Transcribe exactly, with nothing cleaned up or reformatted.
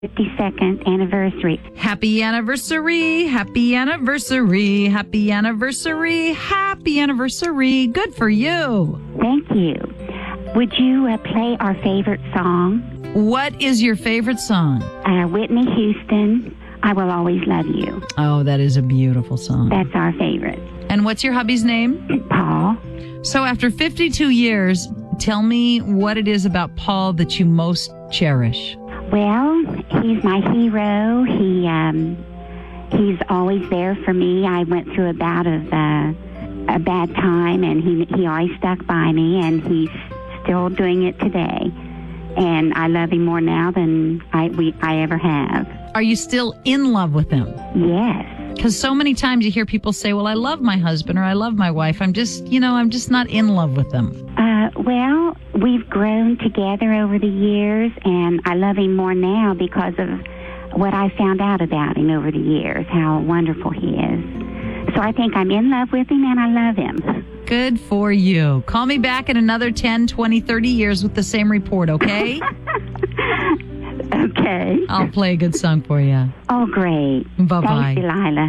fifty-second anniversary. Happy anniversary, happy anniversary, happy anniversary, happy anniversary. Good for you. Thank you. Would you uh, play our favorite song? What is your favorite song? Uh, Whitney Houston, I Will Always Love You. Oh, that is a beautiful song. That's our favorite. And what's your hubby's name? Paul. So after fifty-two years, tell me what it is about Paul that you most cherish. Well, he's my hero. He um, he's always there for me. I went through a bout of uh, a bad time, and he he always stuck by me, and he's still doing it today. And I love him more now than I we I ever have. Are you still in love with him? Yes. Because so many times you hear people say, well, I love my husband or I love my wife. I'm just, you know, I'm just not in love with them. Uh, well, we've grown together over the years, and I love him more now because of what I found out about him over the years, how wonderful he is. So I think I'm in love with him, and I love him. Good for you. Call me back in another ten, twenty, thirty years with the same report, okay? Okay. I'll play a good song for you. Oh, great. Bye-bye. Thanks, Delilah.